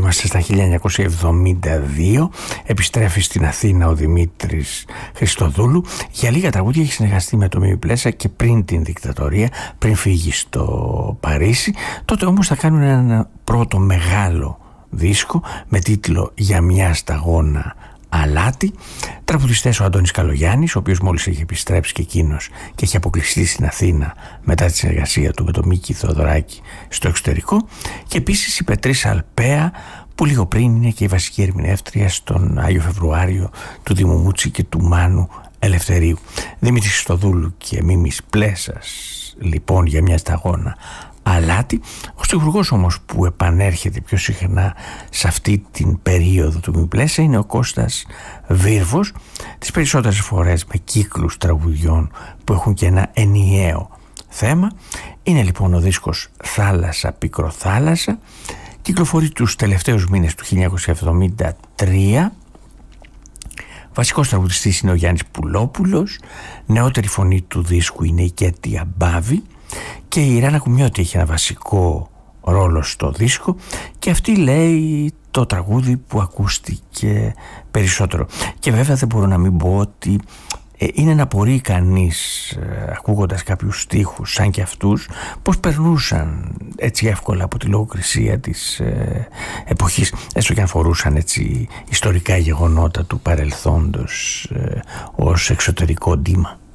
είμαστε στα 1972. Επιστρέφει στην Αθήνα ο Δημήτρης Χριστοδούλου. Για λίγα τραγούδια έχει συνεργαστεί με το Μίμη Πλέσα και πριν την δικτατορία, πριν φύγει στο Παρίσι. Τότε όμως θα κάνουν ένα πρώτο μεγάλο δίσκο με τίτλο «Για μια σταγόνα αλάτι». Τραγουδιστές ο Αντώνης Καλογιάννης, ο οποίος μόλις έχει επιστρέψει και εκείνος και έχει αποκλειστεί στην Αθήνα μετά τη συνεργασία του με τον Μίκη Θοδωράκη στο εξωτερικό, και επίσης η Πετρίσα Αλπαία, που λίγο πριν είναι και η βασική ερμηνεύτρια στον Άγιο Φεβρουάριο του Δήμου Μούτσι και του Μάνου Ελευθερίου. Δημήτρης Χριστοδούλου και Μίμης Πλέσας λοιπόν για μια σταγόνα αλάτι. Ο στιχουργός όμως που επανέρχεται πιο συχνά σε αυτή την περίοδο του Μίμη Πλέσα είναι ο Κώστας Βίρβος, τις περισσότερες φορές με κύκλους τραγουδιών που έχουν και ένα ενιαίο θέμα. Είναι λοιπόν ο δίσκος «Θάλασσα, πικροθάλασσα». Κυκλοφορεί τους τελευταίους μήνες του 1973. Βασικός τραγουδιστής είναι ο Γιάννης Πουλόπουλος. Νεότερη φωνή του δίσκου είναι η Κέτη Αμπάβη. Και η Ράνα Κουμιώτη έχει ένα βασικό ρόλο στο δίσκο, και αυτή λέει το τραγούδι που ακούστηκε περισσότερο. Και βέβαια δεν μπορώ να μην πω ότι είναι να απορεί κανείς ακούγοντας κάποιους στίχους σαν και αυτούς πως περνούσαν έτσι εύκολα από τη λογοκρισία της εποχής, έστω και αν φορούσαν έτσι ιστορικά γεγονότα του παρελθόντος ως εξωτερικό ντύμα.